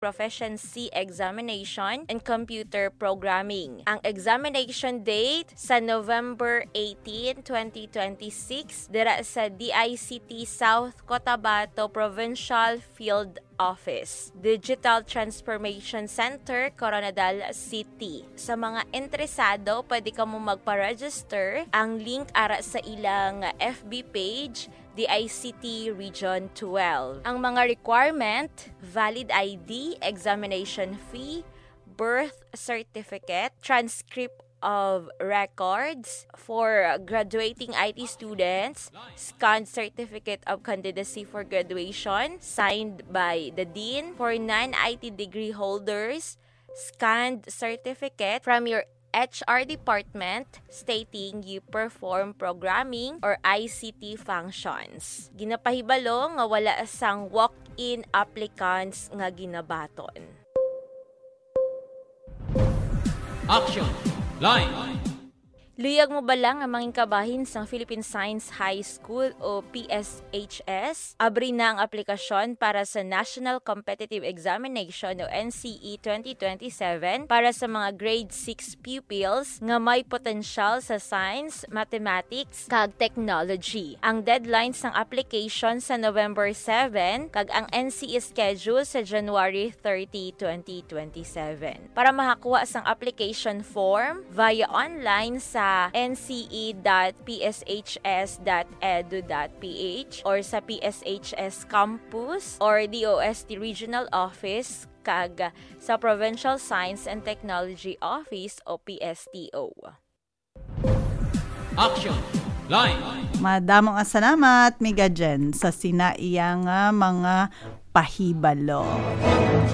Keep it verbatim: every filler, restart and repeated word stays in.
Proficiency Examination in Computer Programming. Ang examination date sa November eighteenth, twenty twenty-six dira sa D I C T South Cotabato Provincial Field Office, Digital Transformation Center, Coronadal City. Sa mga interesado, pwede ka mo magpa-register. Ang link ara sa ilang F B page, D I C T Region twelve. Ang mga requirement, valid I D, examination fee, birth certificate, transcript of records for graduating I T students, scanned certificate of candidacy for graduation signed by the dean for non-I T degree holders, scanned certificate from your H R department stating you perform programming or I C T functions. Ginapahibalo nga wala sang walk-in applicants nga ginabaton. Action! Line! Luyag mo ba lang ang manging kabahin sa Philippine Science High School o P S H S? Abri na ang aplikasyon para sa National Competitive Examination o N C E twenty twenty-seven para sa mga grade six pupils nga may potensyal sa science, mathematics, kag technology. Ang deadline sang application sa November seventh kag ang N C E schedule sa January thirtieth, twenty twenty-seven. Para makakuha sang application form via online sa n c e dot p s h s dot e d u dot p h or sa P S H S Campus or D O S T Regional Office kag sa Provincial Science and Technology Office o P S T O. Action! Line! Madamong salamat, Miga Jen, sa sinaiyang mga pahibalo.